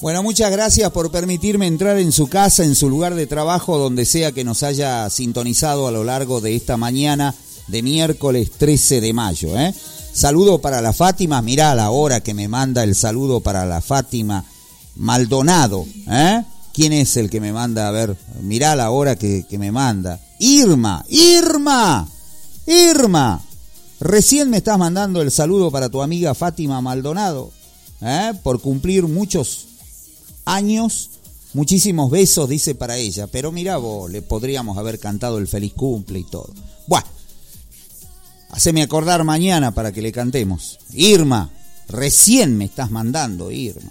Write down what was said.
Bueno, muchas gracias por permitirme entrar en su casa, en su lugar de trabajo, donde sea que nos haya sintonizado a lo largo de esta mañana de miércoles 13 de mayo. Saludo para la Fátima, mirá la hora que me manda el saludo para la Fátima Maldonado. ¿Quién es el que me manda? A ver, mirá la hora que me manda. Irma. Recién me estás mandando el saludo para tu amiga Fátima Maldonado, por cumplir muchos años, muchísimos besos, dice, para ella. Pero mirá vos, le podríamos haber cantado el feliz cumple y todo. Bueno, haceme acordar mañana para que le cantemos. Irma, recién me estás mandando, Irma.